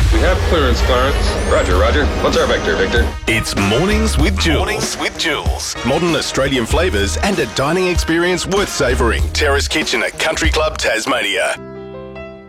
We have clearance, Clarence. Roger. What's our vector, Victor? It's Mornings with Jules. Modern Australian flavours and a dining experience worth savouring. Terrace Kitchen at Country Club, Tasmania.